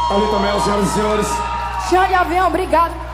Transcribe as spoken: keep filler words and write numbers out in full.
Ali também, senhoras e senhores. Xande Avião, obrigado.